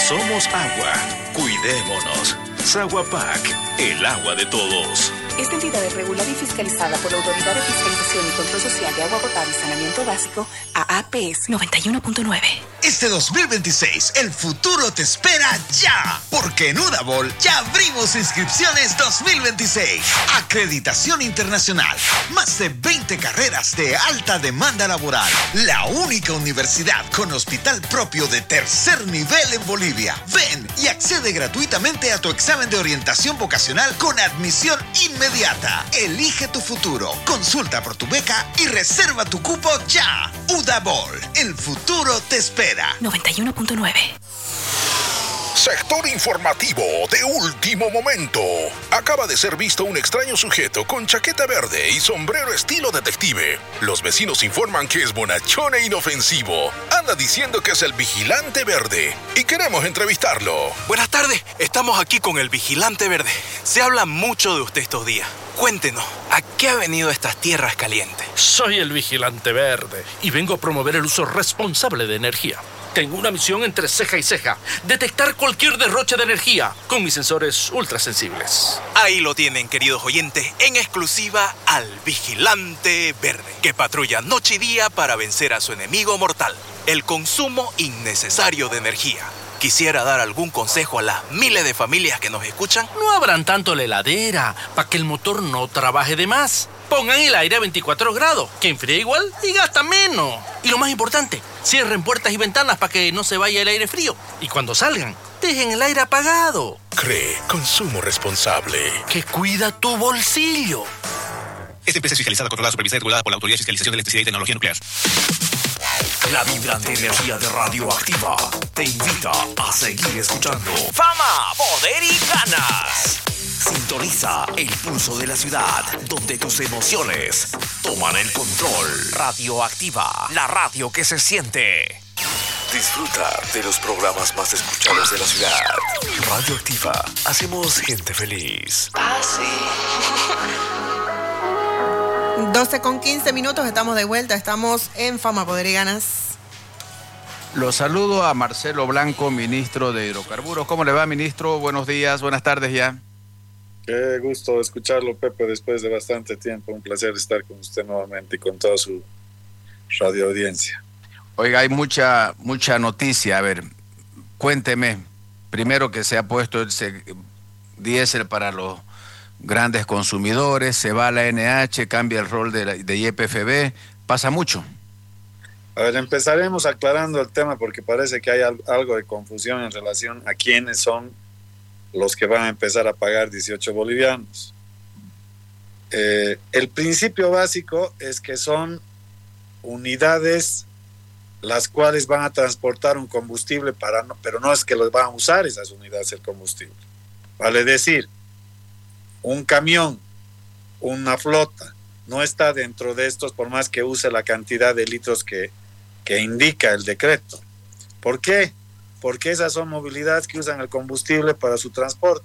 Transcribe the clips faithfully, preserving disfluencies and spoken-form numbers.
Somos agua. Cuidémonos. Saguapac, el agua de todos. Esta entidad es regulada y fiscalizada por la Autoridad de Fiscalización y Control Social de Agua Potable y Saneamiento Básico, A A P S noventa y uno punto nueve. Este dos mil veintiséis, el futuro te espera ya, porque en Udabol ya abrimos inscripciones dos mil veintiséis. Acreditación internacional, más de veinte carreras de alta demanda laboral. La única universidad con hospital propio de tercer nivel en Bolivia. Ven y accede gratuitamente a tu examen de orientación vocacional con admisión inmediata. Elige tu futuro, consulta por tu beca y reserva tu cupo ya. Udabol, el futuro te espera. noventa y uno punto nueve. Sector informativo de último momento. Acaba de ser visto un extraño sujeto con chaqueta verde y sombrero estilo detective. Los vecinos informan que es bonachón e inofensivo. Anda diciendo que es el vigilante verde y queremos entrevistarlo. Buenas tardes, estamos aquí con el vigilante verde. Se habla mucho de usted estos días. Cuéntenos, ¿a qué ha venido a estas tierras calientes? Soy el vigilante verde y vengo a promover el uso responsable de energía. Tengo una misión entre ceja y ceja: detectar cualquier derroche de energía con mis sensores ultrasensibles. Ahí lo tienen, queridos oyentes, en exclusiva al vigilante verde, que patrulla noche y día para vencer a su enemigo mortal, el consumo innecesario de energía. Quisiera dar algún consejo a las miles de familias que nos escuchan. No abran tanto la heladera para que el motor no trabaje de más. Pongan el aire a veinticuatro grados, que enfría igual y gasta menos. Y lo más importante, cierren puertas y ventanas para que no se vaya el aire frío. Y cuando salgan, dejen el aire apagado. Cree, consumo responsable. Que cuida tu bolsillo. Esta empresa es fiscalizada, controlada, supervisada y regulada por la Autoridad de Fiscalización de Electricidad y Tecnología Nuclear. La vibrante energía de Radioactiva te invita a seguir escuchando Fama, Poder y Ganas. Sintoniza el pulso de la ciudad, donde tus emociones toman el control. Radioactiva, la radio que se siente. Disfruta de los programas más escuchados de la ciudad. Radioactiva, hacemos gente feliz. Ah, sí. doce con quince minutos, estamos de vuelta, estamos en Fama, Poder y Ganas. Los saludo a Marcelo Blanco, ministro de Hidrocarburos. ¿Cómo le va, ministro? Buenos días, buenas tardes ya. Qué gusto escucharlo, Pepe, después de bastante tiempo. Un placer estar con usted nuevamente y con toda su radio audiencia. Oiga, hay mucha, mucha noticia. A ver, cuénteme. Primero que se ha puesto ese diésel para los grandes consumidores, se va a la N H, cambia el rol de, la, de Y P F B, pasa mucho. A ver, empezaremos aclarando el tema porque parece que hay al, algo de confusión en relación a quiénes son los que van a empezar a pagar dieciocho bolivianos. Eh, el principio básico es que son unidades las cuales van a transportar un combustible, para no, pero no es que los van a usar esas unidades el combustible. Vale decir, un camión, una flota, no está dentro de estos por más que use la cantidad de litros que, que indica el decreto. ¿Por qué? Porque esas son movilidades que usan el combustible para su transporte.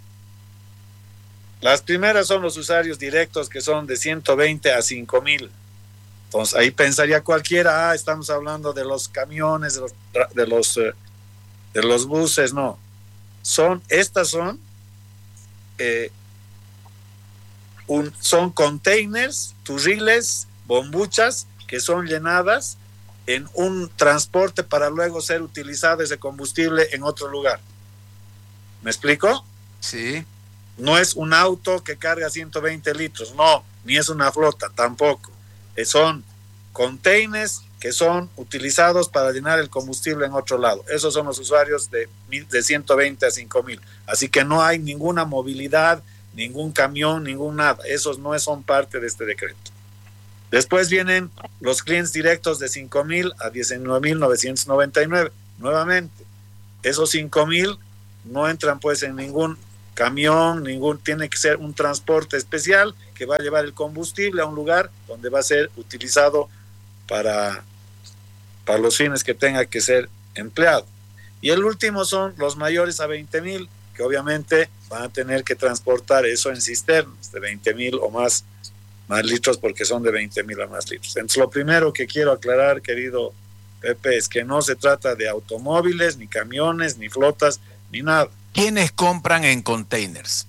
Las primeras son los usuarios directos, que son de ciento veinte a cinco mil. Entonces ahí pensaría cualquiera, ah, estamos hablando de los camiones, de los, de los, eh, de los buses. No, son, estas son eh, un, son containers, turriles, bombuchas que son llenadas en un transporte para luego ser utilizado ese combustible en otro lugar. ¿Me explico? Sí. No es un auto que carga ciento veinte litros, no, ni es una flota, tampoco. Son containers que son utilizados para llenar el combustible en otro lado. Esos son los usuarios de, de ciento veinte a cinco mil. Así que no hay ninguna movilidad, ningún camión, ningún nada. Esos no son parte de este decreto. Después vienen los clientes directos de cinco mil a diecinueve mil novecientos noventa y nueve. Nuevamente, esos cinco mil no entran pues en ningún camión, ningún, tiene que ser un transporte especial que va a llevar el combustible a un lugar donde va a ser utilizado para, para los fines que tenga que ser empleado. Y el último son los mayores a veinte mil, que obviamente van a tener que transportar eso en cisternas de veinte mil o más, más litros, porque son de veinte mil a más litros. Entonces, lo primero que quiero aclarar, querido Pepe, es que no se trata de automóviles, ni camiones, ni flotas, ni nada. ¿Quiénes compran en containers?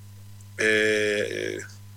Eh,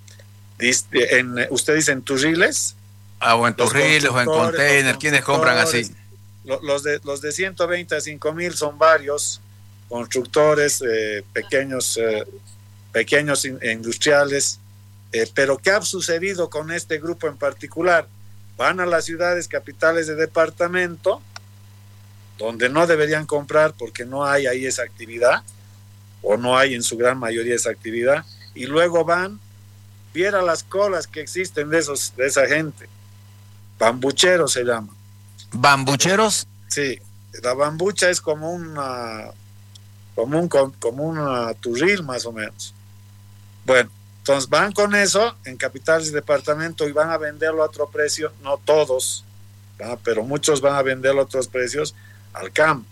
en, ¿Usted dice en turriles? Ah, o en turriles o en containers. ¿Quiénes compran así? Los de, los de ciento veinte a cinco mil son varios constructores, eh, pequeños, eh, pequeños in, industriales. Eh, pero ¿qué ha sucedido con este grupo en particular? Van a las ciudades capitales de departamento, donde no deberían comprar porque no hay ahí esa actividad, o no hay en su gran mayoría esa actividad, y luego van, viera las colas que existen de, esos, de esa gente. Bambucheros se llama. ¿Bambucheros? Sí, la bambucha es como una, como un, como una turril más o menos. Bueno, entonces van con eso en capitales de departamento y van a venderlo a otro precio, no todos, ¿verdad? Pero muchos van a venderlo a otros precios al campo.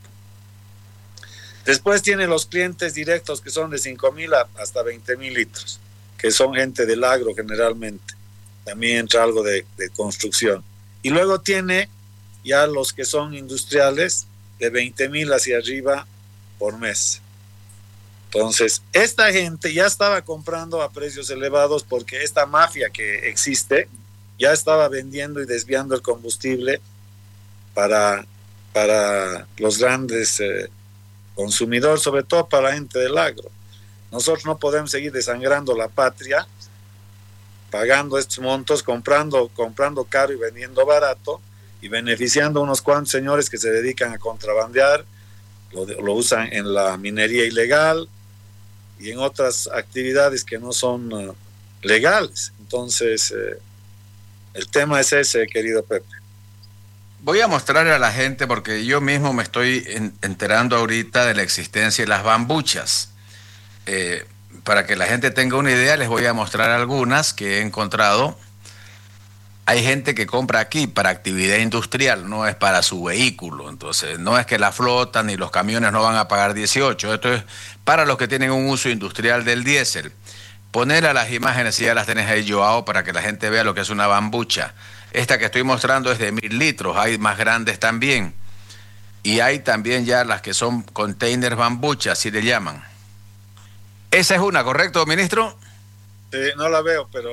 Después tiene los clientes directos que son de cinco mil hasta veinte mil litros, que son gente del agro generalmente. También entra algo de, de construcción. Y luego tiene ya los que son industriales de veinte mil hacia arriba por mes. Entonces, esta gente ya estaba comprando a precios elevados porque esta mafia que existe ya estaba vendiendo y desviando el combustible para, para los grandes eh, consumidores, sobre todo para la gente del agro. Nosotros no podemos seguir desangrando la patria, pagando estos montos, comprando, comprando caro y vendiendo barato, y beneficiando a unos cuantos señores que se dedican a contrabandear, lo, lo usan en la minería ilegal y en otras actividades que no son uh, legales. Entonces, eh, el tema es ese, querido Pepe. Voy a mostrarle a la gente, porque yo mismo me estoy en, enterando ahorita de la existencia de las bambuchas. Eh, para que la gente tenga una idea, les voy a mostrar algunas que he encontrado. Hay gente que compra aquí para actividad industrial, no es para su vehículo. Entonces, no es que la flota ni los camiones no van a pagar dieciocho. Esto es para los que tienen un uso industrial del diésel. Poner a las imágenes, si ya las tenés ahí, Joao, para que la gente vea lo que es una bambucha. Esta que estoy mostrando es de mil litros, hay más grandes también. Y hay también ya las que son containers bambucha, así le llaman. Esa es una, ¿correcto, ministro? Sí, no la veo, pero...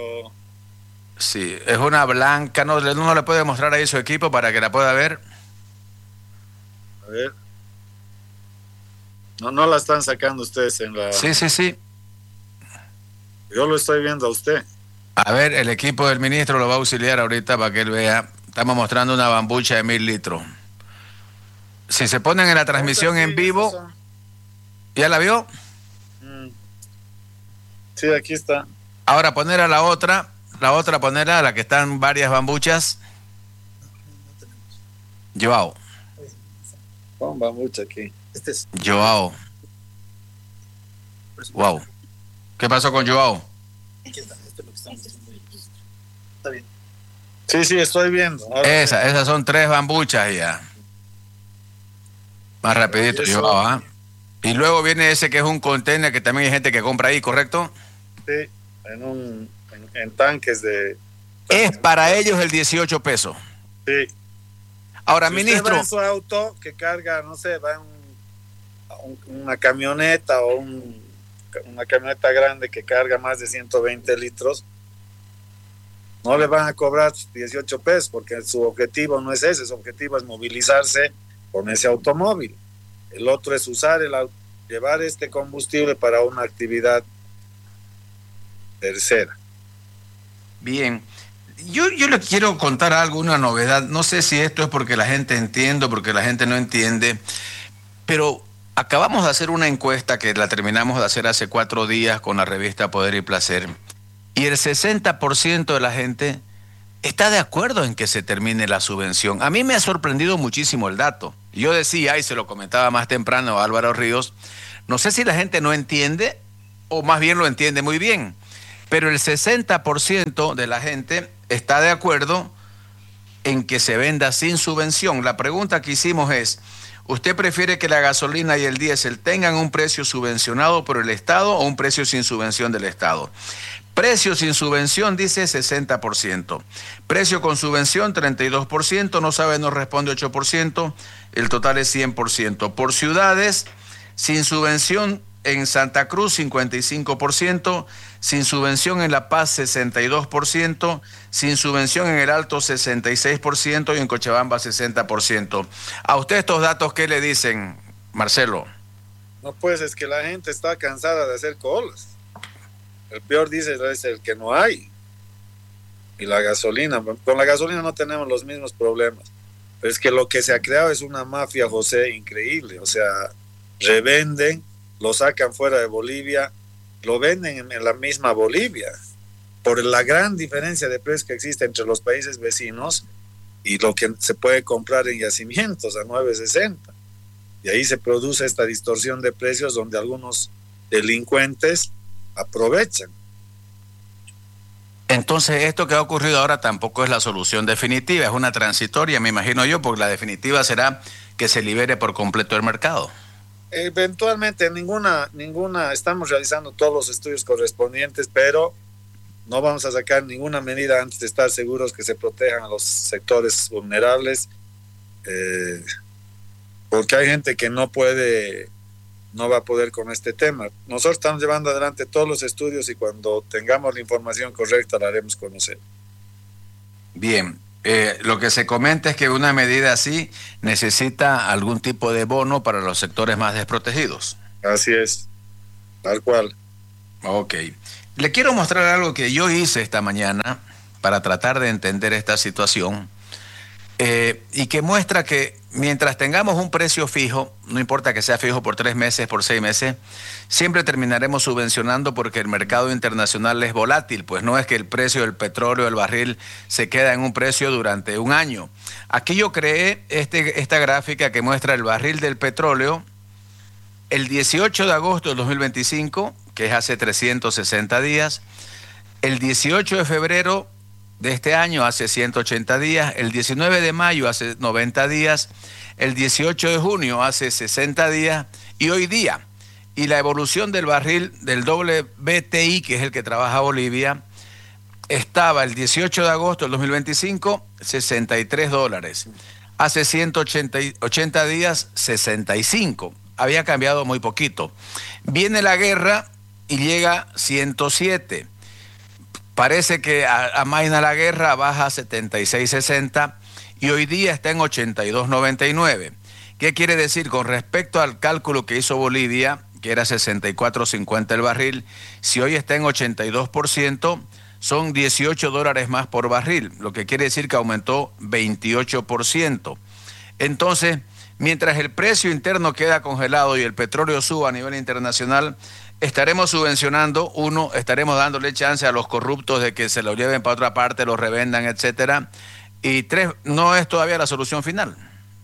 Sí, es una blanca. ¿No, no le puede mostrar ahí su equipo para que la pueda ver? A ver. No, no la están sacando ustedes en la... Sí, sí, sí. Yo lo estoy viendo a usted. A ver, el equipo del ministro lo va a auxiliar ahorita para que él vea. Estamos mostrando una bambucha de mil litros. Si se ponen en la transmisión en vivo... ¿Ya la vio? Mm. Sí, aquí está. Ahora poner a la otra... La otra ponerla, la que están varias bambuchas. Joao. Con bambucha aquí. Este es... Joao. Wow. ¿Qué pasó con Joao? Aquí está, esto es lo que estamos haciendo. Está bien. Sí, sí, estoy viendo. Ahora Esa, sí. Esas son tres bambuchas ya. Más rapidito, Joao, ¿eh? Y luego viene ese que es un container que también hay gente que compra ahí, ¿correcto? Sí, en un... En, en tanques de... Es para ellos el dieciocho pesos. Sí. Ahora, si ministro... usted va en su auto que carga, no sé, va en un, un, una camioneta o un, una camioneta grande que carga más de ciento veinte litros, no le van a cobrar dieciocho pesos porque su objetivo no es ese, su objetivo es movilizarse con ese automóvil. El otro es usar el llevar este combustible para una actividad tercera. Bien, yo, yo les quiero contar algo, una novedad. No sé si esto es porque la gente entiende o porque la gente no entiende, pero acabamos de hacer una encuesta que la terminamos de hacer hace cuatro días con la revista Poder y Placer, y el sesenta por ciento de la gente está de acuerdo en que se termine la subvención. A mí me ha sorprendido muchísimo el dato. Yo decía, y se lo comentaba más temprano a Álvaro Ríos, no sé si la gente no entiende o más bien lo entiende muy bien. Pero el sesenta por ciento de la gente está de acuerdo en que se venda sin subvención. La pregunta que hicimos es, ¿usted prefiere que la gasolina y el diésel tengan un precio subvencionado por el Estado o un precio sin subvención del Estado? Precio sin subvención, dice sesenta por ciento. Precio con subvención, treinta y dos por ciento. No sabe, no responde, ocho por ciento. El total es cien por ciento. Por ciudades, sin subvención en Santa Cruz, cincuenta y cinco por ciento. Sin subvención en La Paz, sesenta y dos por ciento. Sin subvención en El Alto, sesenta y seis por ciento. Y en Cochabamba, sesenta por ciento. ¿A usted estos datos qué le dicen, Marcelo? No, pues es que la gente está cansada de hacer colas. El peor, dice, es el que no hay. Y la gasolina, con la gasolina no tenemos los mismos problemas. Pero es que lo que se ha creado es una mafia, José, increíble. O sea, revenden, lo sacan fuera de Bolivia, lo venden en, en la misma Bolivia. Por la gran diferencia de precios que existe entre los países vecinos y lo que se puede comprar en yacimientos a nueve sesenta. Y ahí se produce esta distorsión de precios donde algunos delincuentes aprovechan. Entonces, esto que ha ocurrido ahora tampoco es la solución definitiva, es una transitoria, me imagino yo, porque la definitiva será que se libere por completo el mercado. Eventualmente, ninguna, ninguna, estamos realizando todos los estudios correspondientes, pero no vamos a sacar ninguna medida antes de estar seguros que se protejan a los sectores vulnerables, eh, porque hay gente que no puede... no va a poder con este tema. Nosotros estamos llevando adelante todos los estudios y cuando tengamos la información correcta la haremos conocer. Bien, eh, lo que se comenta es que una medida así necesita algún tipo de bono para los sectores más desprotegidos. Así es, tal cual. Ok. Le quiero mostrar algo que yo hice esta mañana para tratar de entender esta situación eh, y que muestra que mientras tengamos un precio fijo, no importa que sea fijo por tres meses, por seis meses, siempre terminaremos subvencionando porque el mercado internacional es volátil, pues no es que el precio del petróleo, el barril, se queda en un precio durante un año. Aquí yo creé este, esta gráfica que muestra el barril del petróleo el dieciocho de agosto del dos mil veinticinco, que es hace trescientos sesenta días, el dieciocho de febrero de este año, hace ciento ochenta días, el diecinueve de mayo, hace noventa días, el dieciocho de junio, hace sesenta días, y hoy día. Y la evolución del barril del W T I, que es el que trabaja Bolivia, estaba el dieciocho de agosto del dos mil veinticinco, sesenta y tres dólares. Hace ciento ochenta días, sesenta y cinco. Había cambiado muy poquito. Viene la guerra y llega ciento siete. Parece que amaina la guerra, baja a setenta y seis sesenta y hoy día está en ochenta y dos noventa y nueve. ¿Qué quiere decir? Con respecto al cálculo que hizo Bolivia, que era sesenta y cuatro cincuenta el barril, si hoy está en ochenta y dos por ciento, son dieciocho dólares más por barril, lo que quiere decir que aumentó veintiocho por ciento. Entonces, mientras el precio interno queda congelado y el petróleo suba a nivel internacional, estaremos subvencionando, uno, estaremos dándole chance a los corruptos de que se lo lleven para otra parte, lo revendan, etcétera. Y tres, no es todavía la solución final.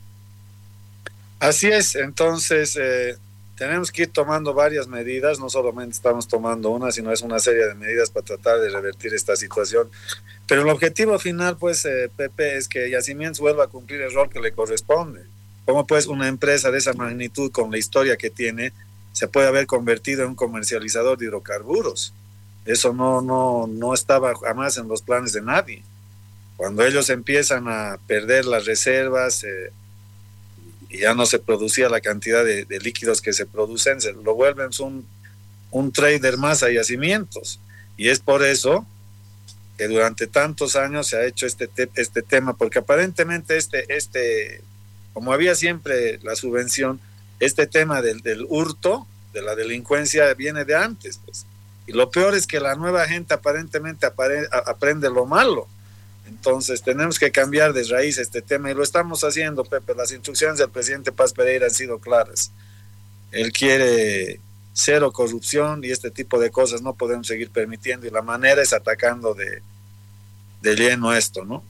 Así es, entonces eh, tenemos que ir tomando varias medidas, no solamente estamos tomando una, sino es una serie de medidas para tratar de revertir esta situación. Pero el objetivo final, pues, eh, Pepe, es que Yacimientos vuelva a cumplir el rol que le corresponde. ¿Cómo pues una empresa de esa magnitud, con la historia que tiene, se puede haber convertido en un comercializador de hidrocarburos? Eso no, no, no estaba jamás en los planes de nadie. Cuando ellos empiezan a perder las reservas eh, y ya no se producía la cantidad de, de líquidos que se producen, se lo vuelven un, un trader más a Yacimientos. Y es por eso que durante tantos años se ha hecho este, te, este tema, porque aparentemente este, este, como había siempre la subvención, este tema del, del hurto, de la delincuencia, viene de antes, pues. Y lo peor es que la nueva gente aparentemente apare, a, aprende lo malo. Entonces tenemos que cambiar de raíz este tema y lo estamos haciendo, Pepe. Las instrucciones del presidente Paz Pereira han sido claras. Él quiere cero corrupción y este tipo de cosas no podemos seguir permitiendo, y la manera es atacando de, de lleno esto, ¿no?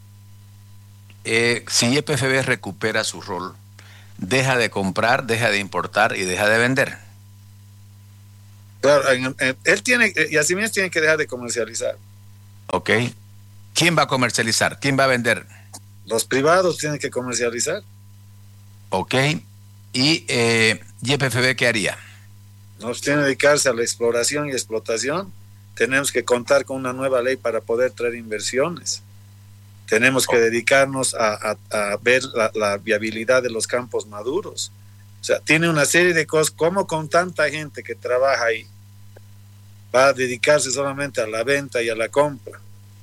Eh, si Y P F B recupera su rol, deja de comprar, deja de importar y deja de vender. Claro, en, en, él tiene, Yacimientos tiene que dejar de comercializar. Ok. ¿Quién va a comercializar? ¿Quién va a vender? Los privados tienen que comercializar. Ok. ¿Y eh, Y P F B qué haría? Nos tiene que dedicarse a la exploración y explotación tenemos que contar con una nueva ley para poder traer inversiones. Tenemos que dedicarnos a, a, a ver la, la viabilidad de los campos maduros. O sea, tiene una serie de cosas. ¿Cómo con tanta gente que trabaja ahí va a dedicarse solamente a la venta y a la compra?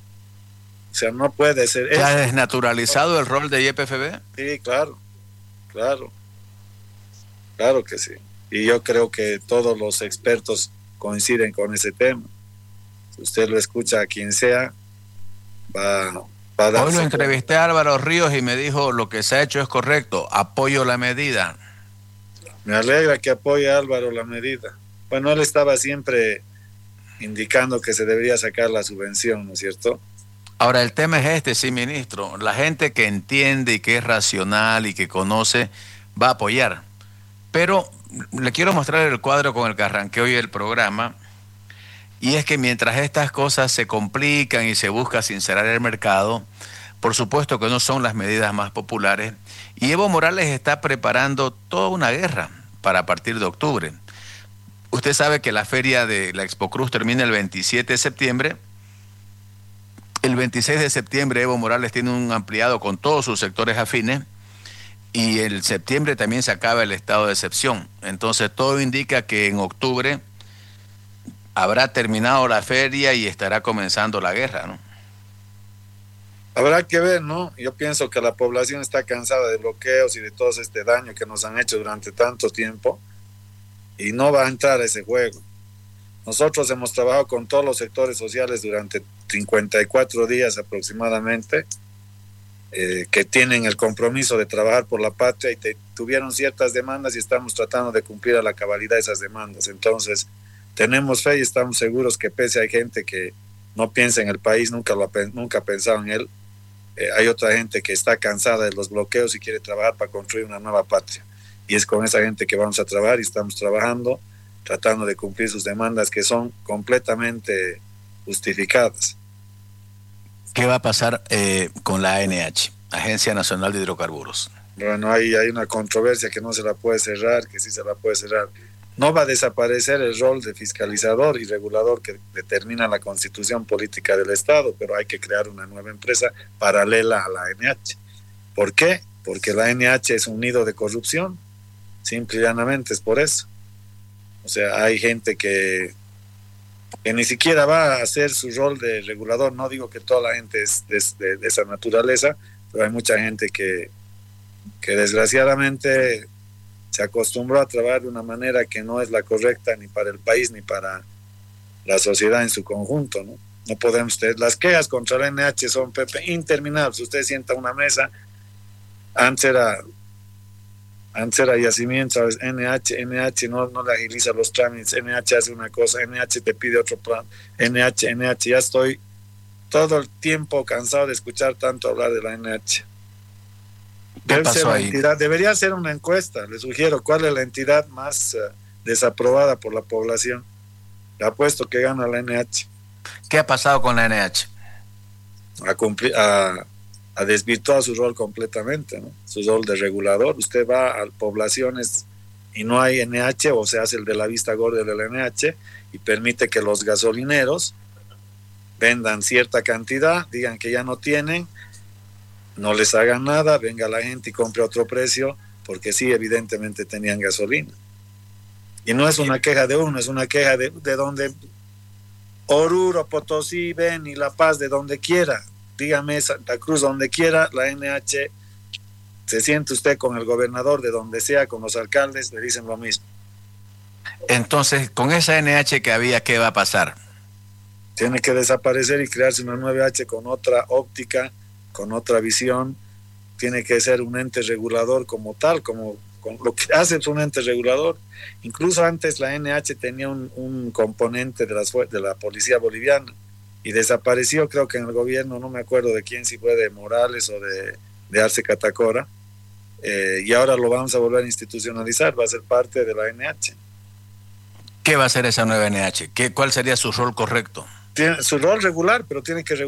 O sea, no puede ser. ¿Ya ha desnaturalizado el rol de Y P F B? Sí, claro, claro. Claro que sí. Y yo creo que todos los expertos coinciden con ese tema. Si usted lo escucha a quien sea, va, va a dar. Hoy lo entrevisté a Álvaro Ríos y me dijo: lo que se ha hecho es correcto, apoyo la medida. Me alegra que apoye a Álvaro la medida. Bueno, él estaba siempre indicando que se debería sacar la subvención, ¿no es cierto? Ahora, el tema es este, sí, ministro. La gente que entiende y que es racional y que conoce va a apoyar. Pero le quiero mostrar el cuadro con el que arranqué hoy el programa. Y es que mientras estas cosas se complican y se busca sincerar el mercado, por supuesto que no son las medidas más populares. Y Evo Morales está preparando toda una guerra para a partir de octubre. Usted sabe que la feria de la Expo Cruz termina el veintisiete de septiembre. El veintiséis de septiembre Evo Morales tiene un ampliado con todos sus sectores afines. Y en septiembre también se acaba el estado de excepción. Entonces todo indica que en octubre habrá terminado la feria y estará comenzando la guerra, ¿no? Habrá que ver, ¿no? Yo pienso que la población está cansada de bloqueos y de todo este daño que nos han hecho durante tanto tiempo y no va a entrar a ese juego. Nosotros hemos trabajado con todos los sectores sociales durante cincuenta y cuatro días aproximadamente, eh, que tienen el compromiso de trabajar por la patria y te, tuvieron ciertas demandas y estamos tratando de cumplir a la cabalidad esas demandas. Entonces, tenemos fe y estamos seguros que pese a gente que no piensa en el país, nunca, lo ha, nunca ha pensado en él, eh, hay otra gente que está cansada de los bloqueos y quiere trabajar para construir una nueva patria. Y es con esa gente que vamos a trabajar y estamos trabajando, tratando de cumplir sus demandas que son completamente justificadas. ¿Qué va a pasar eh, con la A N H, Agencia Nacional de Hidrocarburos? Bueno, ahí hay una controversia que no se la puede cerrar, que sí se la puede cerrar. No va a desaparecer el rol de fiscalizador y regulador que determina la constitución política del Estado, pero hay que crear una nueva empresa paralela a la A N H. ¿Por qué? Porque la A N H es un nido de corrupción, simple y llanamente es por eso. O sea, hay gente que, que ni siquiera va a hacer su rol de regulador. No digo que toda la gente es de, de, de esa naturaleza, pero hay mucha gente que, que desgraciadamente se acostumbró a trabajar de una manera que no es la correcta ni para el país ni para la sociedad en su conjunto, ¿no? No podemos tener, las quejas contra la A N H son, Pepe, interminables. Usted sienta una mesa, antes era antes era yacimiento, ¿sabes? N H, N H no, no le agiliza los trámites, N H hace una cosa, N H te pide otro plan, N H, N H, ya estoy todo el tiempo cansado de escuchar tanto hablar de la N H. ¿Qué Debe pasó ser ahí? Entidad, debería ser una encuesta, le sugiero, ¿cuál es la entidad más uh, desaprobada por la población? Le apuesto que gana la N H. ¿Qué ha pasado con la N H? A cumplir, a, a desvirtuar su rol completamente, ¿no? Su rol de regulador. Usted va a poblaciones y no hay N H, o se hace el de la vista gorda del N H y permite que los gasolineros vendan cierta cantidad, digan que ya no tienen, no les hagan nada, venga la gente y compre otro precio, porque sí, evidentemente tenían gasolina. Y no es una queja de uno, es una queja de, de donde Oruro, Potosí, Beni, La Paz, de donde quiera, dígame Santa Cruz, donde quiera, la N H, se siente usted con el gobernador, de donde sea, con los alcaldes, le dicen lo mismo. Entonces, con esa N H que había, ¿qué va a pasar? Tiene que desaparecer y crearse una nueva H con otra óptica, con otra visión. Tiene que ser un ente regulador como tal, como, como lo que hace es un ente regulador. Incluso antes la N H tenía un, un componente de, las, de la policía boliviana y desapareció, creo que en el gobierno, no me acuerdo de quién, si fue de Morales o de, de Arce Catacora, eh, y ahora lo vamos a volver a institucionalizar, va a ser parte de la N H. ¿Qué va a hacer esa nueva N H? ¿Qué, ¿Cuál sería su rol correcto? Tiene su rol regular, pero tiene que regular